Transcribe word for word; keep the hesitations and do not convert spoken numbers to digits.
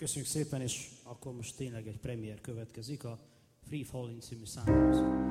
Köszönjük szépen, és akkor most tényleg egy premier következik a Free Falling című számhoz.